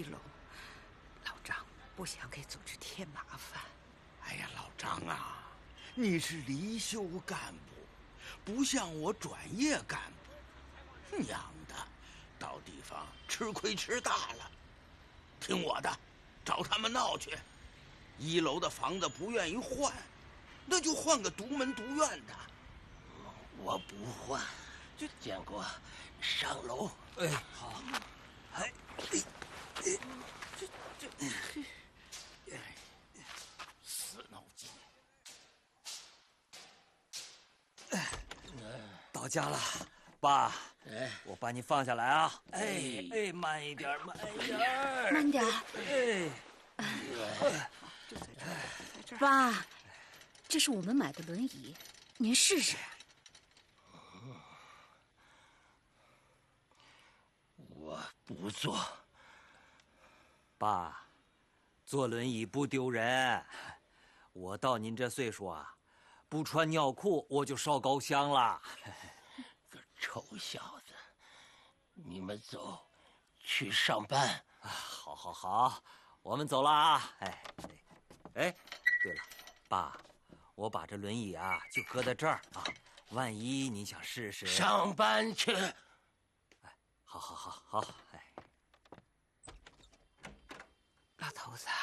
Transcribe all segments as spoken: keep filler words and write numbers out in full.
一楼，老张不想给组织添麻烦。 哎呀，老张啊，你是离休干部，不像我转业干部。娘的，到地方吃亏吃大了。听我的，找他们闹去。一楼的房子不愿意换，那就换个独门独院的。 我不换。就建国，上楼。 哎，好。哎，哎，哎， 这这，死脑筋。 哎，到家了，爸。哎，我把你放下来啊！哎哎，慢一点，慢一点， 慢点。 哎， 爸，这是我们买的轮椅，您试试。 我不坐。 爸，坐轮椅不丢人。我到您这岁数啊，不穿尿裤我就烧高香了。 个臭小子，你们走，去上班。 啊，好，好，好，我们走了啊！哎，哎，对了，爸，我把这轮椅啊就搁在这儿啊，万一你想试试。 上班去。 哎，好，好，好，好，哎。 老头子，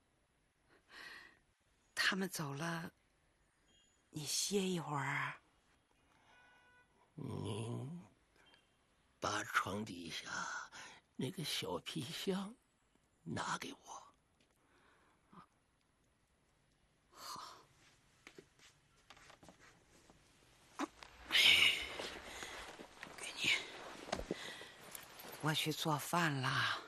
他们走了，你歇一会儿。 您把床底下那个小皮箱拿给我。 好。给你，我去做饭啦。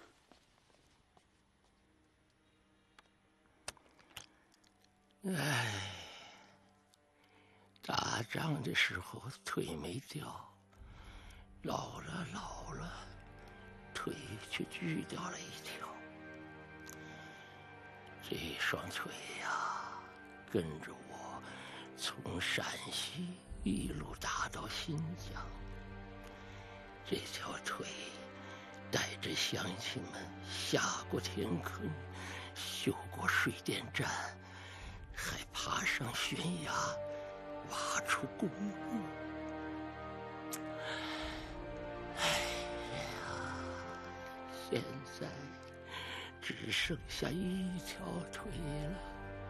哎，打仗的时候腿没掉，老了老了，腿却锯掉了一条。这双腿呀，跟着我从陕西一路打到新疆。这条腿带着乡亲们下过田坑，修过水电站，还爬上悬崖，挖出公路。哎呀，现在只剩下一条腿了。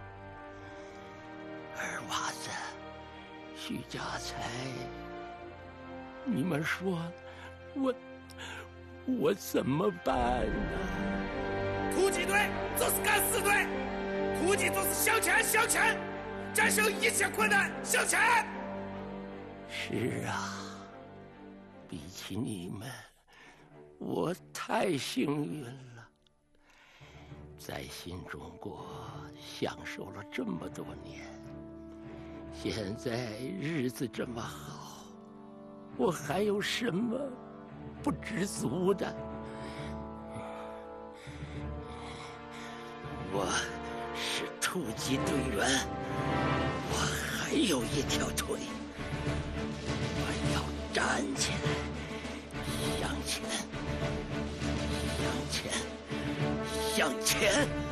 二娃子，徐家财，你们说我我怎么办呢？ 突击队就是敢死队，突击就是向前向前，战胜一切困难，向前。 是啊，比起你们，我太幸运了，在新中国享受了这么多年，现在日子这么好，我还有什么不知足的？我是突击队员，我还有一条腿，我要站起来，向前，向前，向前。